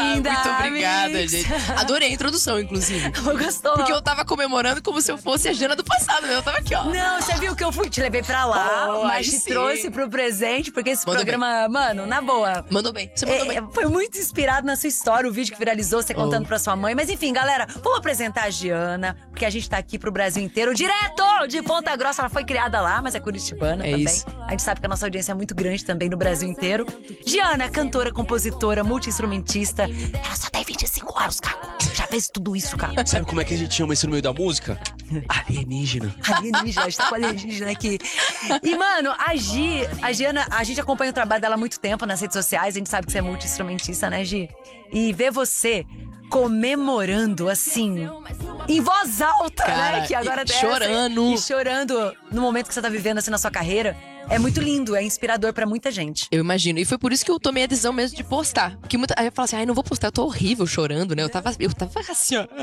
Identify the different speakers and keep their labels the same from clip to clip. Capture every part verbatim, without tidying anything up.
Speaker 1: bem-vinda!
Speaker 2: Muito obrigada,
Speaker 1: Mix.
Speaker 2: gente. Adorei a introdução, inclusive.
Speaker 1: Gostou?
Speaker 2: Porque eu tava comemorando como se eu fosse a Jana do passado, né? Eu tava aqui, ó.
Speaker 1: Não, você viu que eu fui, te levei pra lá,
Speaker 2: Oh,
Speaker 1: mas
Speaker 2: aí
Speaker 1: te
Speaker 2: sim.
Speaker 1: trouxe pro presente, porque esse
Speaker 2: Mandou
Speaker 1: programa, mano, na boa.
Speaker 2: Mandou bem, você mandou
Speaker 1: É,
Speaker 2: bem.
Speaker 1: foi muito inspirado na sua história, o vídeo que viralizou, você contando
Speaker 2: Oh.
Speaker 1: pra sua mãe. Mas enfim, galera, vamos apresentar a Giana, porque a gente tá aqui pro Brasil inteiro, direto de Ponta Grossa. Ela foi criada lá, mas é curitibana
Speaker 2: É
Speaker 1: também.
Speaker 2: isso.
Speaker 1: A gente sabe que a nossa audiência é muito grande também no Brasil inteiro. Giana, cantora, compositora, multi-instrumentista. Ela só tem vinte e cinco anos, cara. Já fez tudo isso, cara.
Speaker 3: Sabe como é que a gente chama isso no meio da música? Alienígena.
Speaker 1: Alienígena, a gente tá com alienígena aqui. E, mano, a Gi, a Giana, a gente acompanha o trabalho dela há muito tempo nas redes sociais. A gente sabe que você é multi-instrumentista, né, Gi? E ver você comemorando, assim, em voz alta,
Speaker 2: Cara,
Speaker 1: né? Que agora
Speaker 2: e
Speaker 1: dessa,
Speaker 2: chorando.
Speaker 1: E chorando no momento que você tá vivendo, assim, na sua carreira. É muito lindo, é inspirador pra muita gente.
Speaker 2: Eu imagino. E foi por isso que eu tomei a decisão mesmo de postar. Porque muita... Aí eu falo assim, ai, não vou postar, eu tô horrível chorando, né? Eu tava, eu tava assim, ó.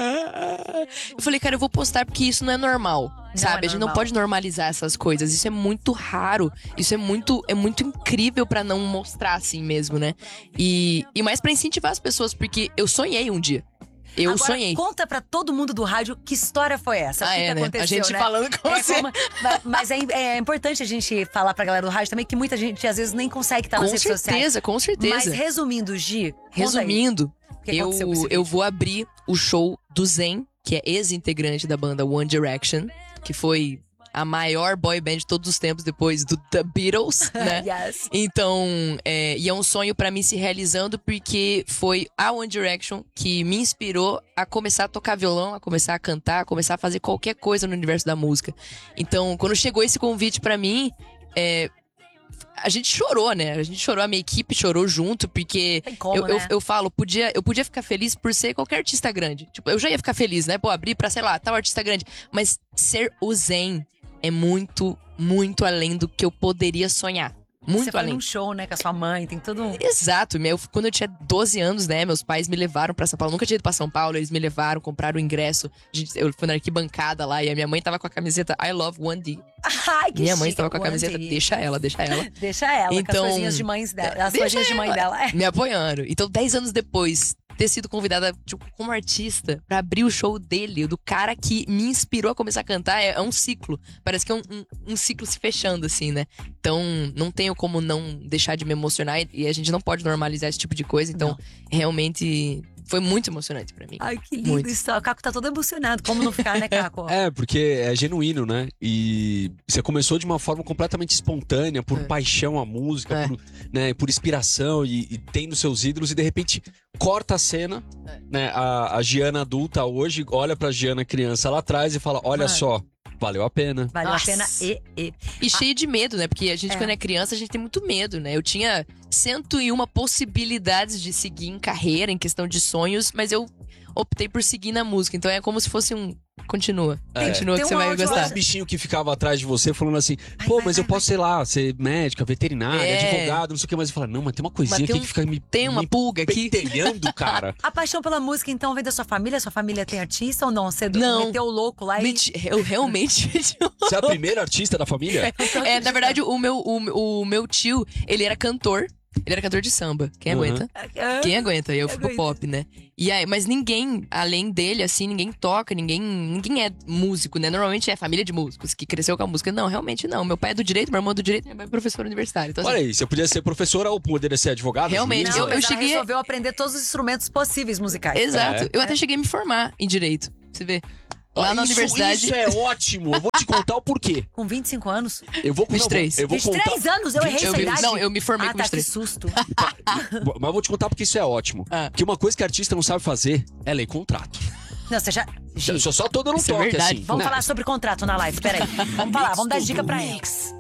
Speaker 2: Eu falei, cara, eu vou postar porque isso não é normal, sabe?
Speaker 1: é
Speaker 2: A gente
Speaker 1: normal.
Speaker 2: não pode normalizar essas coisas. Isso é muito raro. Isso é muito, é muito incrível pra não mostrar assim mesmo, né? E, e mais pra incentivar as pessoas, porque eu sonhei um dia. Eu
Speaker 1: Agora,
Speaker 2: sonhei.
Speaker 1: conta pra todo mundo do rádio que história foi essa.
Speaker 2: Ah,
Speaker 1: o que
Speaker 2: é,
Speaker 1: que
Speaker 2: né?
Speaker 1: aconteceu,
Speaker 2: A gente
Speaker 1: né?
Speaker 2: falando com
Speaker 1: É
Speaker 2: você.
Speaker 1: como- ma- Mas é, é importante a gente falar pra galera do rádio também que muita gente às vezes nem consegue estar nas
Speaker 2: Com
Speaker 1: redes sociais.
Speaker 2: certeza, com certeza.
Speaker 1: Mas resumindo, Gi, conta aí.
Speaker 2: Resumindo,
Speaker 1: O que
Speaker 2: eu,
Speaker 1: aconteceu com esse
Speaker 2: eu
Speaker 1: vídeo?
Speaker 2: vou abrir o show do Zayn, que é ex-integrante da banda One Direction, que foi a maior boy band de todos os tempos depois do The Beatles, né?
Speaker 1: Yes.
Speaker 2: Então, é, e é um sonho pra mim se realizando porque foi a One Direction que me inspirou a começar a tocar violão, a começar a cantar, a começar a fazer qualquer coisa no universo da música. Então, quando chegou esse convite pra mim, é, a gente chorou, né? A gente chorou, a minha equipe chorou junto, porque
Speaker 1: Tem como,
Speaker 2: eu, eu,
Speaker 1: né?
Speaker 2: eu falo, podia, eu podia ficar feliz por ser qualquer artista grande. Tipo, eu já ia ficar feliz, né? Pô, abrir pra, sei lá, tal artista grande. Mas ser o Zayn é muito, muito além do que eu poderia sonhar. Muito
Speaker 1: Você foi
Speaker 2: além.
Speaker 1: num show, né, com a sua mãe, tem tudo um...
Speaker 2: Exato, meu, quando eu tinha doze anos, né, meus pais me levaram pra São Paulo, nunca tinha ido pra São Paulo, eles me levaram, compraram o ingresso, a gente- eu fui na arquibancada lá e a minha mãe tava com a camiseta I Love One D.
Speaker 1: Ai, que
Speaker 2: Minha mãe
Speaker 1: chique,
Speaker 2: estava com a camiseta,
Speaker 1: Wandy.
Speaker 2: deixa ela, deixa ela.
Speaker 1: Deixa ela, com as
Speaker 2: Então,
Speaker 1: coisinhas de mães dela, as
Speaker 2: deixa
Speaker 1: coisinhas de mãe
Speaker 2: ela.
Speaker 1: dela. É.
Speaker 2: Me apoiando. Então, dez anos depois, ter sido convidada, tipo, como artista, pra abrir o show dele, do cara que me inspirou a começar a cantar, é, é um ciclo. Parece que é um, um, um ciclo se fechando, assim, né? Então, não tenho como não deixar de me emocionar e, e a gente não pode normalizar esse tipo de coisa. Então,
Speaker 1: Não.
Speaker 2: realmente, foi muito emocionante pra mim.
Speaker 1: Ai, que lindo
Speaker 2: Muito.
Speaker 1: isso. O Caco tá todo emocionado. Como não ficar, né, Caco?
Speaker 3: É, porque é genuíno, né? E você começou de uma forma completamente espontânea, por
Speaker 2: É.
Speaker 3: paixão à música,
Speaker 2: É.
Speaker 3: por, né, por inspiração e, e tendo seus ídolos, e de repente corta a cena,
Speaker 2: É.
Speaker 3: né? A, a Giana adulta hoje olha pra Giana criança lá atrás e fala: olha
Speaker 1: Mano.
Speaker 3: só, valeu a pena.
Speaker 1: Valeu
Speaker 2: Nossa.
Speaker 1: a pena e, e.
Speaker 2: E cheio de medo, né? Porque a gente,
Speaker 1: É.
Speaker 2: quando é criança, a gente tem muito medo, né? Eu tinha cento e uma possibilidades de seguir em carreira, em questão de sonhos, mas eu optei por seguir na música. Então é como se fosse um. Continua.
Speaker 3: É.
Speaker 2: Continua
Speaker 1: Tem
Speaker 2: que você
Speaker 1: um
Speaker 2: vai
Speaker 1: áudio lá.
Speaker 2: gostar.
Speaker 3: Os bichinhos que ficavam atrás de você falando assim:
Speaker 1: Vai,
Speaker 3: pô,
Speaker 1: vai,
Speaker 3: mas
Speaker 1: vai,
Speaker 3: eu posso, sei lá, ser médica, veterinária,
Speaker 2: É.
Speaker 3: advogado, não sei o que. Mas eu falo: não, mas tem uma coisinha
Speaker 2: Mas tem
Speaker 3: aqui
Speaker 2: um-
Speaker 3: que fica me,
Speaker 2: Tem uma
Speaker 3: me
Speaker 2: pulga aqui.
Speaker 3: pentelhando, cara.
Speaker 1: A paixão pela música, então, vem da sua família? Sua família tem artista ou não? Você
Speaker 2: Não.
Speaker 1: meteu o louco lá e...
Speaker 2: Menti- Eu realmente.
Speaker 3: Você é a primeira artista da família?
Speaker 2: É, na verdade, o meu, o, o meu tio, ele era cantor. Ele era cantor de samba. Quem
Speaker 3: Uhum.
Speaker 2: aguenta? Quem aguenta? Eu fico
Speaker 1: aguento.
Speaker 2: pop, né? E aí, mas ninguém, além dele, assim, ninguém toca, ninguém, ninguém é músico, né? Normalmente é família de músicos que cresceu com a música. Não, realmente não. Meu pai é do direito, meu irmão é do direito, minha mãe é professora universitária. Então, assim,
Speaker 3: Olha aí, você podia ser professora ou poderia ser advogada?
Speaker 2: Realmente,
Speaker 3: juíza?
Speaker 1: Não,
Speaker 2: eu- eu
Speaker 1: mas ela
Speaker 2: cheguei-
Speaker 1: resolveu aprender todos os instrumentos possíveis musicais.
Speaker 2: exato.
Speaker 3: É.
Speaker 2: Eu até cheguei a me formar em direito. Você vê? Lá
Speaker 3: Ah,
Speaker 2: na
Speaker 3: isso,
Speaker 2: universidade.
Speaker 3: Isso é ótimo. Eu vou te contar o porquê.
Speaker 1: Com vinte e cinco anos?
Speaker 3: Eu vou,
Speaker 2: vinte e três.
Speaker 3: Eu vou, eu vou
Speaker 1: vinte e três anos? Eu errei
Speaker 2: eu
Speaker 1: essa
Speaker 2: me-
Speaker 1: idade?
Speaker 2: não, eu me formei
Speaker 1: ah,
Speaker 2: com
Speaker 1: tá,
Speaker 2: vinte e
Speaker 1: que
Speaker 2: três.
Speaker 1: susto.
Speaker 3: contar. Mas eu vou te contar porque isso é ótimo.
Speaker 2: Ah.
Speaker 3: Porque uma coisa que artista não sabe fazer é ler contrato.
Speaker 1: Não, você já...
Speaker 3: Eu
Speaker 1: Gente,
Speaker 3: só, só tô dando um
Speaker 2: Isso é
Speaker 3: toque,
Speaker 2: verdade.
Speaker 3: assim.
Speaker 1: vamos
Speaker 3: né?
Speaker 1: falar sobre contrato na live, peraí. Vamos falar, vamos dar dica pra
Speaker 3: Mix.
Speaker 1: ex.